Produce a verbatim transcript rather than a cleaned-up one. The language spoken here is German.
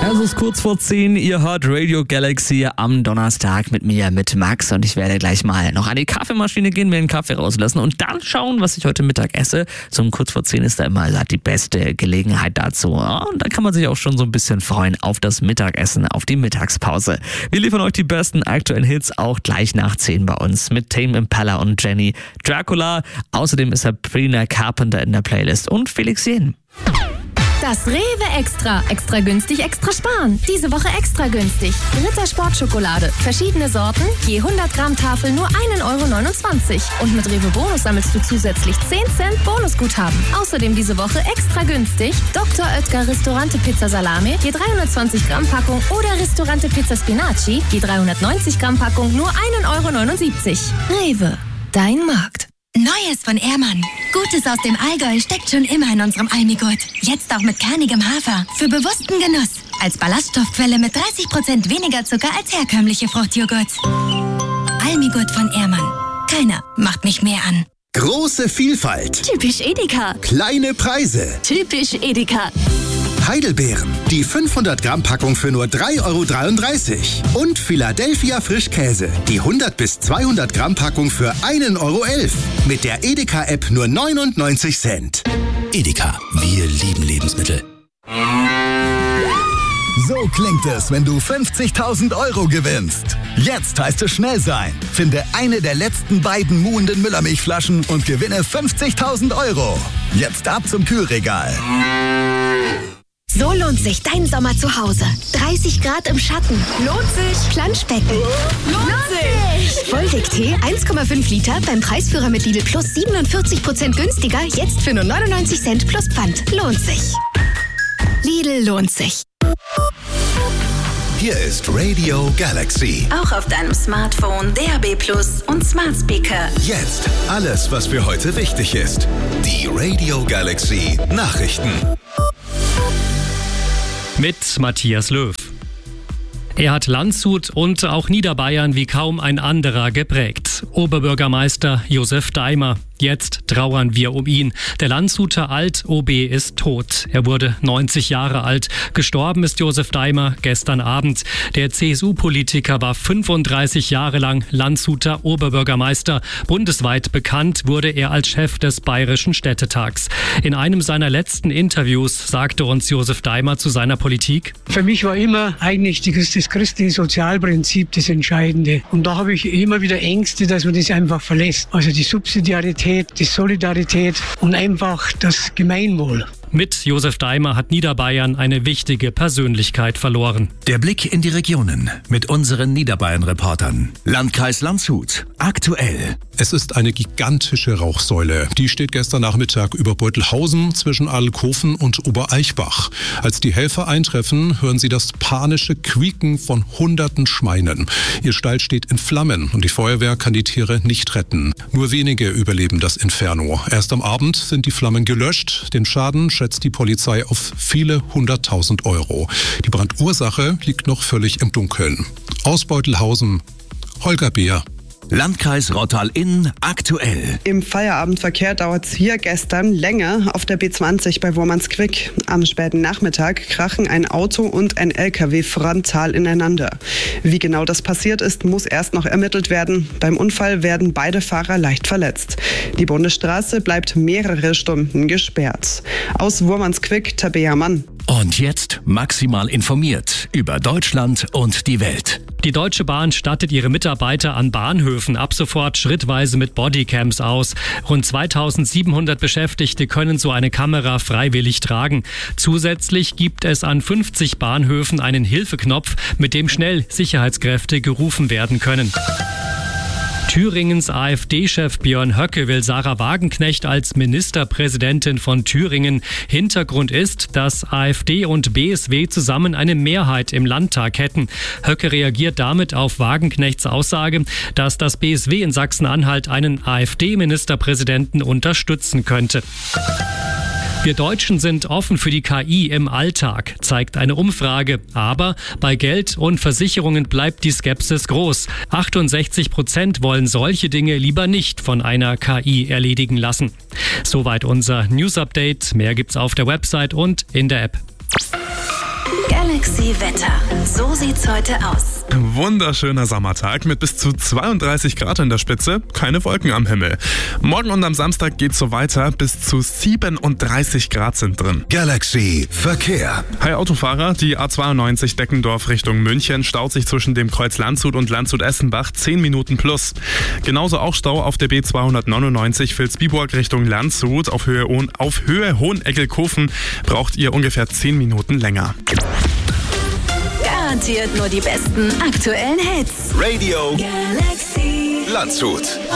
Es ist kurz vor zehn, ihr hört Radio Galaxy am Donnerstag mit mir, mit Max, und ich werde gleich mal noch an die Kaffeemaschine gehen, mir einen Kaffee rauslassen und dann schauen, was ich heute Mittag esse. So um kurz vor zehn ist da immer die beste Gelegenheit dazu. Und da kann man sich auch schon so ein bisschen freuen auf das Mittagessen, auf die Mittagspause. Wir liefern euch die besten aktuellen Hits auch gleich nach zehn bei uns mit Tame Impala und Jenny Dracula. Außerdem ist Sabrina Carpenter in der Playlist und Felix Jen. Das Rewe Extra. Extra günstig, extra sparen. Diese Woche extra günstig. Ritter Sportschokolade. Verschiedene Sorten. Je hundert Gramm Tafel nur ein Euro neunundzwanzig. Und mit Rewe Bonus sammelst du zusätzlich zehn Cent Bonusguthaben. Außerdem diese Woche extra günstig. Doktor Oetker Ristorante Pizza Salami. Je dreihundertzwanzig Gramm Packung. Oder Ristorante Pizza Spinaci. Je dreihundertneunzig Gramm Packung nur ein Euro neunundsiebzig. Rewe. Dein Markt. Neues von Ehrmann. Gutes aus dem Allgäu steckt schon immer in unserem Almigurt. Jetzt auch mit kernigem Hafer. Für bewussten Genuss. Als Ballaststoffquelle mit dreißig Prozent weniger Zucker als herkömmliche Fruchtjoghurt. Almigurt von Ehrmann. Keiner macht mich mehr an. Große Vielfalt. Typisch Edeka. Kleine Preise. Typisch Edeka. Heidelbeeren. Die fünfhundert Gramm Packung für nur drei Euro dreiunddreißig. Und Philadelphia Frischkäse. Die hundert bis zweihundert Gramm Packung für ein Euro elf. Mit der Edeka-App nur neunundneunzig Cent. Edeka. Wir lieben Lebensmittel. So klingt es, wenn du fünfzigtausend Euro gewinnst. Jetzt heißt es schnell sein. Finde eine der letzten beiden muhenden Müllermilchflaschen und gewinne fünfzigtausend Euro. Jetzt ab zum Kühlregal. So lohnt sich dein Sommer zu Hause. dreißig Grad im Schatten. Lohnt sich. Planschbecken. Lohnt sich. Volldick-Tee eins Komma fünf Liter beim Preisführer mit Lidl Plus siebenundvierzig Prozent günstiger. Jetzt für nur neunundneunzig Cent plus Pfand. Lohnt sich. Lidl lohnt sich. Hier ist Radio Galaxy. Auch auf deinem Smartphone, D A B Plus und Smart Speaker. Jetzt alles, was für heute wichtig ist. Die Radio Galaxy Nachrichten. Mit Matthias Löw. Er hat Landshut und auch Niederbayern wie kaum ein anderer geprägt. Oberbürgermeister Josef Daimer. Jetzt trauern wir um ihn. Der Landshuter Alt-O B ist tot. Er wurde neunzig Jahre alt. Gestorben ist Josef Daimer gestern Abend. Der C S U-Politiker war fünfunddreißig Jahre lang Landshuter Oberbürgermeister. Bundesweit bekannt wurde er als Chef des Bayerischen Städtetags. In einem seiner letzten Interviews sagte uns Josef Daimer zu seiner Politik: Für mich war immer eigentlich das christliche Sozialprinzip das Entscheidende. Und da habe ich immer wieder Ängste, dass man das einfach verlässt. Also die Subsidiarität, die Solidarität und einfach das Gemeinwohl. Mit Josef Daimer hat Niederbayern eine wichtige Persönlichkeit verloren. Der Blick in die Regionen mit unseren Niederbayern-Reportern. Landkreis Landshut. Aktuell. Es ist eine gigantische Rauchsäule. Die steht gestern Nachmittag über Beutelhausen zwischen Alkofen und Obereichbach. Als die Helfer eintreffen, hören sie das panische Quieken von hunderten Schweinen. Ihr Stall steht in Flammen und die Feuerwehr kann die Tiere nicht retten. Nur wenige überleben das Inferno. Erst am Abend sind die Flammen gelöscht. Den Schaden schätzt die Polizei auf viele hunderttausend Euro. Die Brandursache liegt noch völlig im Dunkeln. Aus Beutelhausen, Holger Beer. Landkreis Rottal-Inn aktuell. Im Feierabendverkehr dauert es hier gestern länger auf der B zwanzig bei Wurmansquick. Am späten Nachmittag krachen ein Auto und ein L K W frontal ineinander. Wie genau das passiert ist, muss erst noch ermittelt werden. Beim Unfall werden beide Fahrer leicht verletzt. Die Bundesstraße bleibt mehrere Stunden gesperrt. Aus Wurmansquick, Tabea Mann. Und jetzt maximal informiert über Deutschland und die Welt. Die Deutsche Bahn stattet ihre Mitarbeiter an Bahnhöfen ab sofort schrittweise mit Bodycams aus. Rund zweitausendsiebenhundert Beschäftigte können so eine Kamera freiwillig tragen. Zusätzlich gibt es an fünfzig Bahnhöfen einen Hilfeknopf, mit dem schnell Sicherheitskräfte gerufen werden können. Thüringens AfD-Chef Björn Höcke will Sarah Wagenknecht als Ministerpräsidentin von Thüringen. Hintergrund ist, dass AfD und B S W zusammen eine Mehrheit im Landtag hätten. Höcke reagiert damit auf Wagenknechts Aussage, dass das B S W in Sachsen-Anhalt einen AfD-Ministerpräsidenten unterstützen könnte. Wir Deutschen sind offen für die K I im Alltag, zeigt eine Umfrage. Aber bei Geld und Versicherungen bleibt die Skepsis groß. achtundsechzig Prozent wollen solche Dinge lieber nicht von einer K I erledigen lassen. Soweit unser News-Update. Mehr gibt's auf der Website und in der App. Galaxy Wetter. So sieht's heute aus. Wunderschöner Sommertag mit bis zu zweiunddreißig Grad in der Spitze, keine Wolken am Himmel. Morgen und am Samstag geht's so weiter, bis zu siebenunddreißig Grad sind drin. Galaxy Verkehr. Hi Autofahrer, die A zweiundneunzig Deckendorf Richtung München staut sich zwischen dem Kreuz Landshut und Landshut-Essenbach zehn Minuten plus. Genauso auch Stau auf der B zweihundertneunundneunzig Vilsbiburg Richtung Landshut. Auf Höhe, auf Höhe Hoheneggelkofen braucht ihr ungefähr zehn Minuten länger. Garantiert nur die besten aktuellen Hits. Radio Galaxy Landshut.